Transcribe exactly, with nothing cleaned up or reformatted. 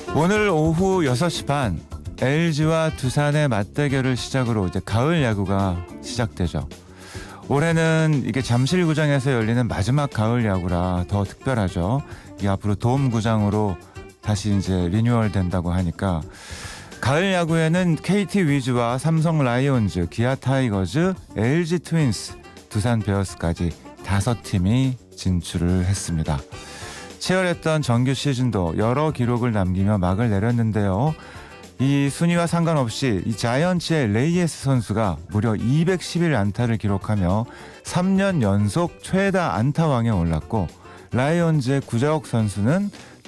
오늘 오후 여섯 시 반 엘지와 두산의 맞대결을 시작으로 이제 가을 야구가 시작되죠. 올해는 이게 잠실구장에서 열리는 마지막 가을 야구라 더 특별하죠. 이 앞으로 돔구장으로 다시 이제 리뉴얼 된다고 하니까 가을 야구에는 케이티 위즈와 삼성 라이온즈, 기아 타이거즈, 엘지 트윈스, 두산 베어스까지 다섯 팀이 진출을 했습니다. 치열했던 정규 시즌도 여러 기록을 남기며 막을 내렸는데요. 이 순위와 상관없이 이 자이언츠의 레이에스 선수가 무려 이백십일 안타를 기록하며 삼 년 연속 최다 안타왕에 올랐고, 라이온즈의 구자욱 선수는